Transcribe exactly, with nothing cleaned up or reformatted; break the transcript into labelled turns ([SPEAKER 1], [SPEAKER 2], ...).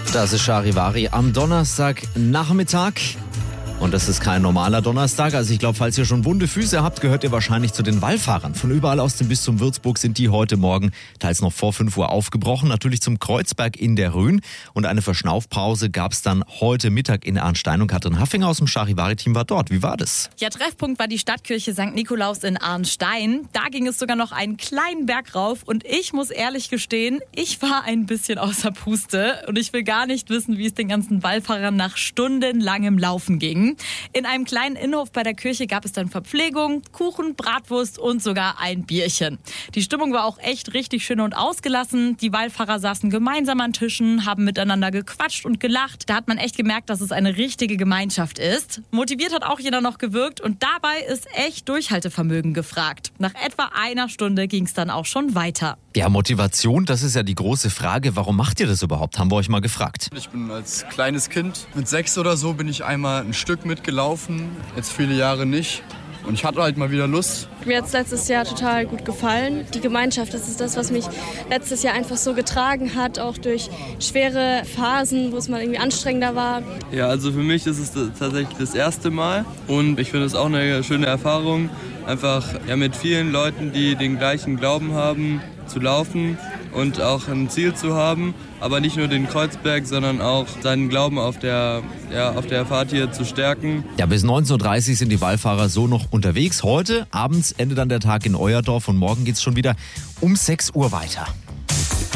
[SPEAKER 1] Das ist Charivari am Donnerstagnachmittag. Und das ist kein normaler Donnerstag. Also ich glaube, falls ihr schon wunde Füße habt, gehört ihr wahrscheinlich zu den Wallfahrern. Von überall aus dem Bistum Würzburg sind die heute Morgen teils noch vor fünf Uhr aufgebrochen. Natürlich zum Kreuzberg in der Rhön. Und eine Verschnaufpause gab es dann heute Mittag in Arnstein. Und Katrin Haffinger aus dem Charivari-Team war dort. Wie war das?
[SPEAKER 2] Ja, Treffpunkt war die Stadtkirche Sankt Nikolaus in Arnstein. Da ging es sogar noch einen kleinen Berg rauf. Und ich muss ehrlich gestehen, ich war ein bisschen außer Puste. Und ich will gar nicht wissen, wie es den ganzen Wallfahrern nach stundenlangem Laufen ging. In einem kleinen Innenhof bei der Kirche gab es dann Verpflegung, Kuchen, Bratwurst und sogar ein Bierchen. Die Stimmung war auch echt richtig schön und ausgelassen. Die Wallfahrer saßen gemeinsam an Tischen, haben miteinander gequatscht und gelacht. Da hat man echt gemerkt, dass es eine richtige Gemeinschaft ist. Motiviert hat auch jeder noch gewirkt und dabei ist echt Durchhaltevermögen gefragt. Nach etwa einer Stunde ging es dann auch schon weiter.
[SPEAKER 1] Ja, Motivation, das ist ja die große Frage. Warum macht ihr das überhaupt? Haben wir euch mal gefragt.
[SPEAKER 3] Ich bin als kleines Kind, mit sechs oder so, bin ich einmal ein Stück mitgelaufen. Jetzt viele Jahre nicht. Und ich hatte halt mal wieder Lust.
[SPEAKER 4] Mir hat es letztes Jahr total gut gefallen. Die Gemeinschaft, das ist das, was mich letztes Jahr einfach so getragen hat, auch durch schwere Phasen, wo es mal irgendwie anstrengender war.
[SPEAKER 5] Ja, also für mich ist es tatsächlich das erste Mal und ich finde es auch eine schöne Erfahrung, einfach ja, mit vielen Leuten, die den gleichen Glauben haben, zu laufen und auch ein Ziel zu haben, aber nicht nur den Kreuzberg, sondern auch seinen Glauben auf der, ja, auf der Fahrt hier zu stärken.
[SPEAKER 1] Ja, bis neunzehn Uhr dreißig sind die Wallfahrer so noch unterwegs. Heute abends endet dann der Tag in Euerdorf und morgen geht's schon wieder um sechs Uhr weiter.